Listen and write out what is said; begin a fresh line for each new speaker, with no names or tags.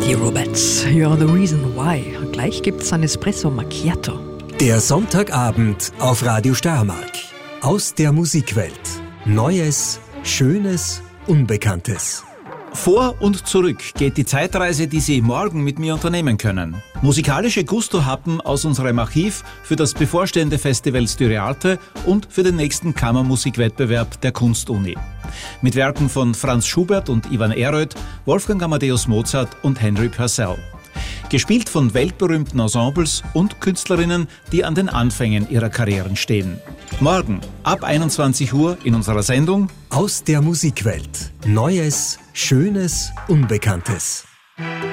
Die Robettes, You're the Reason Why. Gleich gibt's ein Espresso Macchiato.
Der Sonntagabend auf Radio Steiermark. Aus der Musikwelt. Neues, Schönes, Unbekanntes.
Vor und zurück geht die Zeitreise, die Sie morgen mit mir unternehmen können. Musikalische Gusto-Happen aus unserem Archiv für das bevorstehende Festival Styriarte und für den nächsten Kammermusikwettbewerb der Kunstuni. Mit Werken von Franz Schubert und Ivan Eröd, Wolfgang Amadeus Mozart und Henry Purcell. Gespielt von weltberühmten Ensembles und Künstlerinnen, die an den Anfängen ihrer Karrieren stehen. Morgen ab 21 Uhr in unserer Sendung
Aus der Musikwelt. Neues, Schönes, Unbekanntes.